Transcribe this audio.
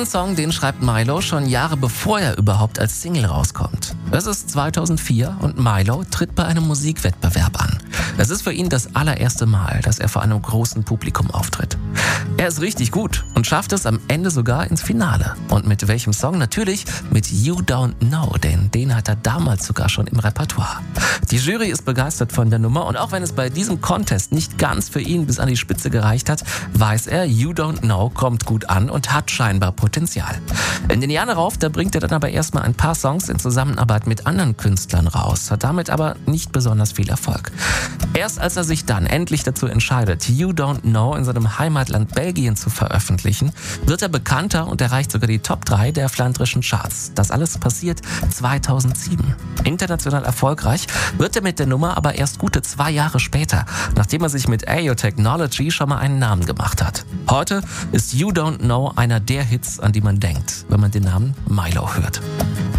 Diesen Song, den schreibt Milo schon Jahre bevor er überhaupt als Single rauskommt. Es ist 2004 und Milo tritt bei einem Musikwettbewerb an. Es ist für ihn das allererste Mal, dass er vor einem großen Publikum auftritt. Er ist richtig gut und schafft es am Ende sogar ins Finale. Und mit welchem Song? Natürlich mit You Don't Know, denn den hat er damals sogar schon im Repertoire. Die Jury ist begeistert von der Nummer und auch wenn es bei diesem Contest nicht ganz für ihn bis an die Spitze gereicht hat, weiß er, You Don't Know kommt gut an und hat scheinbar Potenzial. In den Jahren darauf, da bringt er dann aber erstmal ein paar Songs in Zusammenarbeit mit anderen Künstlern raus, hat damit aber nicht besonders viel Erfolg. Erst als er sich dann endlich dazu entscheidet, You Don't Know in seinem Heimatland Belgien zu veröffentlichen, wird er bekannter und erreicht sogar die Top 3 der flandrischen Charts. Das alles passiert 2007. International erfolgreich wird er mit der Nummer aber erst gute 2 Jahre später, nachdem er sich mit Ayo Technology schon mal einen Namen gemacht hat. Heute ist You Don't Know einer der Hits, an die man denkt, wenn man den Namen Milo hört.